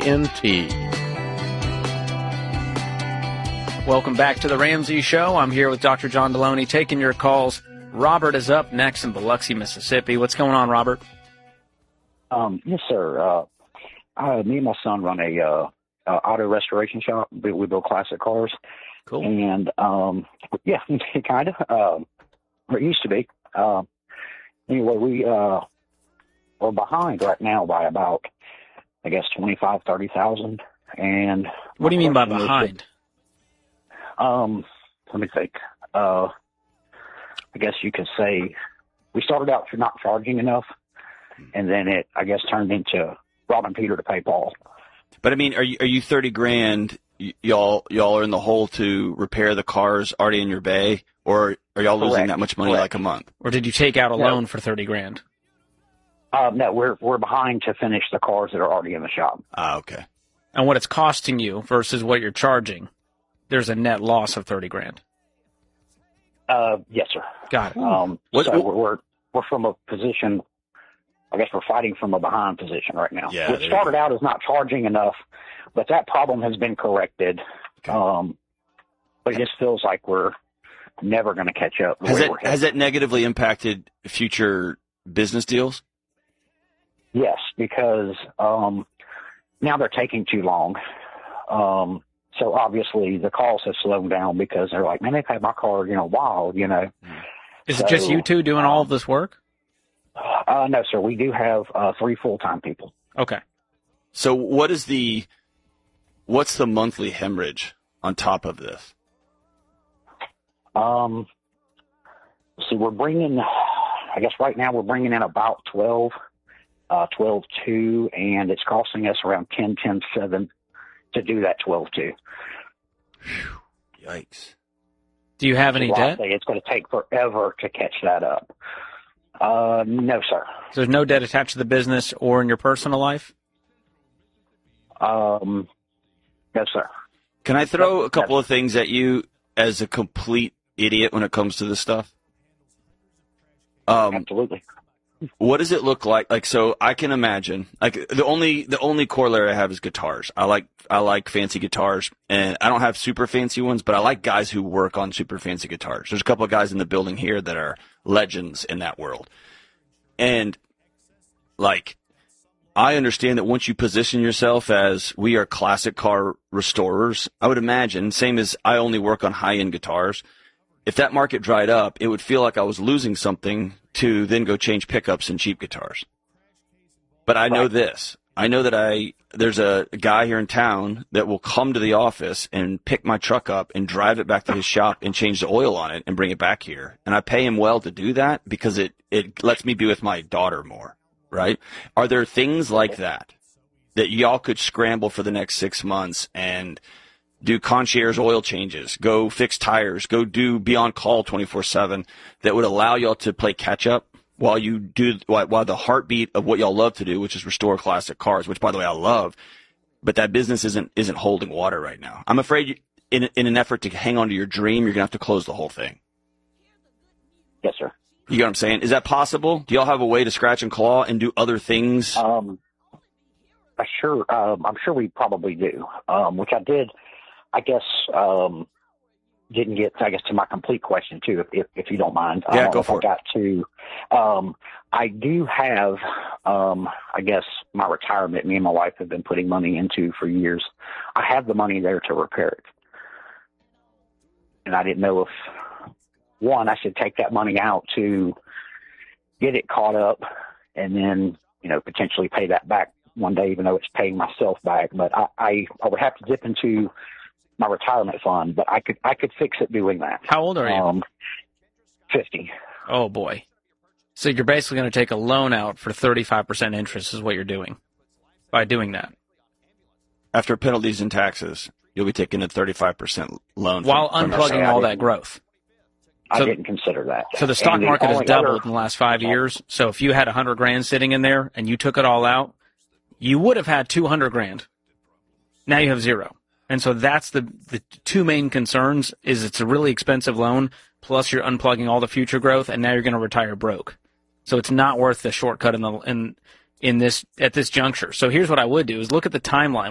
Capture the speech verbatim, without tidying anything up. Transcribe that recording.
N T. Welcome back to the Ramsey Show. I'm here with Doctor John Deloney taking your calls. Robert is up next in Biloxi, Mississippi. What's going on, Robert? Um, yes, sir. Uh, I, me and my son run a uh, uh, auto restoration shop. We, we build classic cars. Cool. And, um, yeah, kind of. Um, or it used to be. Uh, anyway, we uh, are behind right now by about, I guess, twenty-five, thirty thousand. And what do you mean by question is behind? that, um, let me think. Uh, I guess you could say we started out for not charging enough, and then it, I guess, turned into robbing Peter to pay Paul. But I mean, are you are you thirty grand? Y- y'all y'all are in the hole to repair the cars already in your bay, or are y'all losing Correct. that much money Correct. like a month? Or did you take out a No. loan for thirty grand? Uh, no, we're we're behind to finish the cars that are already in the shop. Ah, okay. And what it's costing you versus what you're charging, there's a net loss of thirty grand. Uh, yes, sir. Got it. Um, What- so what- we're, we're we're from a position. I guess we're fighting from a behind position right now. Yeah, What there you started go. out as not charging enough, but that problem has been corrected. Okay. Um, but it just feels like we're never going to catch up. the Has way that we're headed. has that negatively impacted future business deals? Yes, because um, now they're taking too long. Um, so obviously the calls have slowed down because they're like, man, they've had my car, you know, wild, you know. Is it just so, you two doing all of this work? Uh, no, sir. We do have uh, three full-time people. Okay. So what is the what's the monthly hemorrhage on top of this? Um, see, we're bringing, I guess right now we're bringing in about twelve, uh, twelve two, and it's costing us around ten, ten seven to do that twelve two. Yikes. Do you have any So I debt? say it's going to take forever to catch that up. Uh, no, sir. So there's no debt attached to the business or in your personal life? Um, no, sir. Can I throw a couple Yes. of things at you as a complete idiot when it comes to this stuff? Um, Absolutely. what does it look like? Like, so I can imagine, like the only, the only corollary I have is guitars. I like, I like fancy guitars, and I don't have super fancy ones, but I like guys who work on super fancy guitars. There's a couple of guys in the building here that are legends in that world. And like, I understand that once you position yourself as we are classic car restorers, I would imagine, same as I only work on high-end guitars, if that market dried up, it would feel like I was losing something to then go change pickups and cheap guitars. But I know Right. this. I know that I there's a guy here in town that will come to the office and pick my truck up and drive it back to his shop and change the oil on it and bring it back here. And I pay him well to do that because it, it lets me be with my daughter more, right? Are there things like that that y'all could scramble for the next six months and do concierge oil changes, go fix tires, go do be on call twenty-four seven that would allow y'all to play catch up while you do, while, while the heartbeat of what y'all love to do, which is restore classic cars, which by the way I love, but that business isn't, isn't holding water right now. I'm afraid you, in, in an effort to hang on to your dream, you're going to have to close the whole thing. Yes, sir. You get what I'm saying? Is that possible? Do y'all have a way to scratch and claw and do other things? Um, I sure, um, I'm sure we probably do. Um, which I did, I guess, um, didn't get, I guess, to my complete question too, if if, if you don't mind. I Yeah, don't go know if for I it. got to. Um, I do have, um, I guess, my retirement. Me and my wife have been putting money into for years. I have the money there to repair it, and I didn't know if one, I should take that money out to get it caught up, and then you know potentially pay that back one day, even though it's paying myself back. But I, I, I would have to dip into my retirement fund, but I could I could fix it doing that. How old are you? Um, fifty. Oh, boy. So you're basically going to take a loan out for thirty-five percent interest is what you're doing by doing that. After penalties and taxes, you'll be taking a thirty-five percent loan. While from, from unplugging yourself. all that growth. I So- didn't consider that. So the stock And market has only doubled other- in the last five years. So if you had a hundred grand sitting in there and you took it all out, you would have had two hundred grand. Now you have zero. And so that's the, the two main concerns is it's a really expensive loan, plus you're unplugging all the future growth, and now you're going to retire broke. So it's not worth the shortcut in the in in this at this juncture. So here's what I would do is look at the timeline.